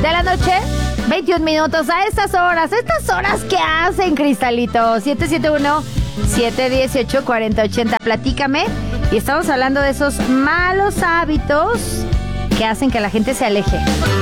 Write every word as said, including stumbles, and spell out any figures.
de la noche, veintiún minutos a estas horas. ¿Estas horas qué hacen, Cristalito? siete siete uno, siete uno ocho, cuatro cero ocho cero. Platícame. Y estamos hablando de esos malos hábitos que hacen que la gente se aleje.